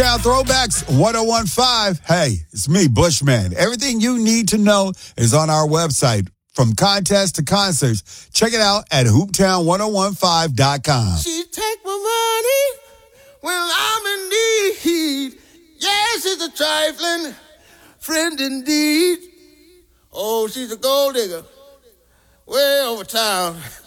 Hooptown Throwbacks 1015. Hey, it's me, Bushman. Everything you need to know is on our website. From contests to concerts, check it out at hooptown1015.com. She take my money when I'm in need. Yes, she's a trifling friend indeed. Oh, she's a gold digger way over town.